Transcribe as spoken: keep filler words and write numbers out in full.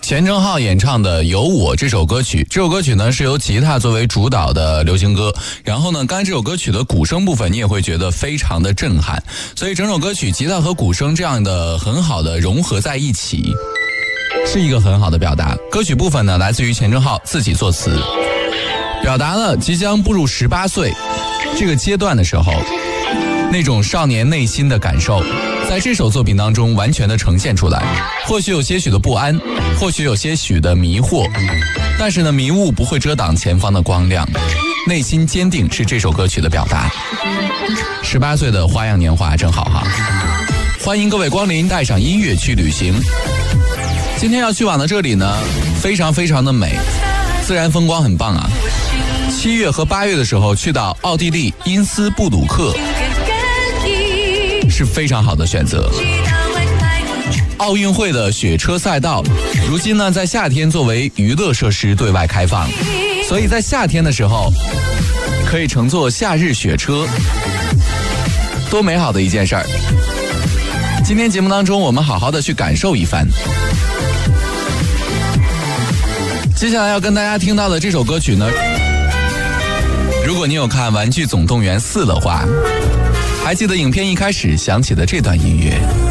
钱正浩演唱的《有我》这首歌曲，这首歌曲呢是由吉他作为主导的流行歌，然后呢刚才这首歌曲的鼓声部分你也会觉得非常的震撼，所以整首歌曲吉他和鼓声这样的很好的融合在一起，是一个很好的表达。歌曲部分呢来自于钱正浩自己作词，表达了即将步入十八岁这个阶段的时候那种少年内心的感受，在这首作品当中完全的呈现出来。或许有些许的不安，或许有些许的迷惑，但是呢迷雾不会遮挡前方的光亮，内心坚定是这首歌曲的表达。十八岁的花样年华真好哈！欢迎各位光临，带上音乐去旅行。今天要去往的这里呢非常非常的美，自然风光很棒啊。七月和八月的时候去到奥地利因斯布鲁克是非常好的选择。奥运会的雪车赛道如今呢在夏天作为娱乐设施对外开放，所以在夏天的时候可以乘坐夏日雪车，多美好的一件事儿。今天节目当中我们好好的去感受一番。接下来要跟大家听到的这首歌曲呢，如果你有看《玩具总动员四》的话，还记得影片一开始响起的这段音乐。